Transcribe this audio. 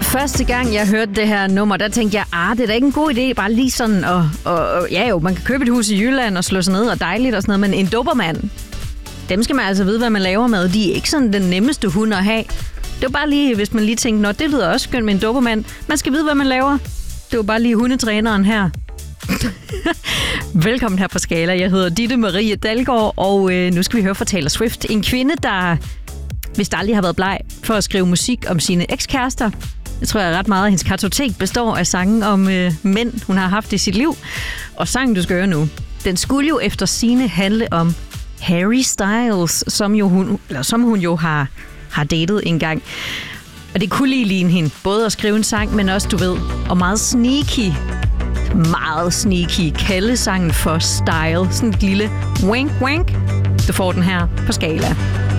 Første gang, jeg hørte det her nummer, der tænkte jeg, det er da ikke en god idé, bare lige sådan, og ja jo, man kan købe et hus i Jylland og slå sig ned og dejligt og sådan noget, men en dobermand, dem skal man altså vide, hvad man laver med. De er ikke sådan den nemmeste hund at have. Det var bare lige, hvis man lige tænkte, det lyder også skønt med en dobermand. Man skal vide, hvad man laver. Det var bare lige hundetræneren her. Velkommen her på Skala. Jeg hedder Ditte Marie Dalgaard, og nu skal vi høre fra Taylor Swift. En kvinde, der vist aldrig har været bleg for at skrive musik om sine ekskærester. Jeg tror, ret meget af hendes kartotek består af sange om mænd, hun har haft i sit liv. Og sangen, du skal høre nu, den skulle jo efter sigende handle om Harry Styles, som hun jo har datet en gang. Og det kunne lige ligne hende, både at skrive en sang, men også, du ved, og meget sneaky, kalde sangen for Style. Sådan et lille wink-wink. Du får den her på Skala.